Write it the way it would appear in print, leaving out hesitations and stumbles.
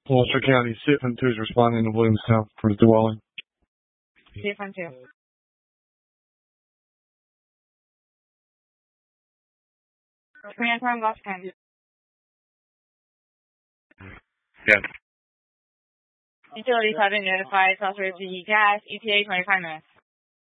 Ulster County, Sifton 2 is responding to Williamstown for his dwelling. Sifton 2. Command time, lost 10. Yes. Utilities have been notified. Saucer to gas. ETA 25 minutes.